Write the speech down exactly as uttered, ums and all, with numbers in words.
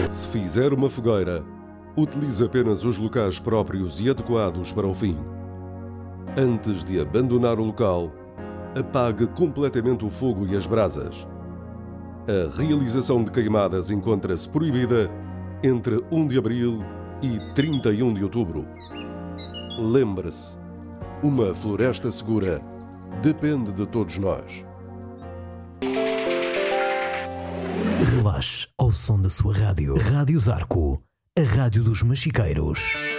Se fizer uma fogueira, utilize apenas os locais próprios e adequados para o fim. Antes de abandonar o local, apague completamente o fogo e as brasas. A realização de queimadas encontra-se proibida entre primeiro de abril e trinta e um de outubro. Lembre-se, uma floresta segura depende de todos nós. Relaxe ao som da sua rádio. Rádio Zarco, a rádio dos machiqueiros.